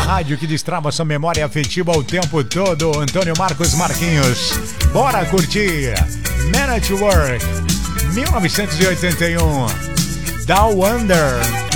rádio que destrava sua memória afetiva o tempo todo. Antônio Marcos Marquinhos. Bora curtir. Man at Work, 1981. Down Under.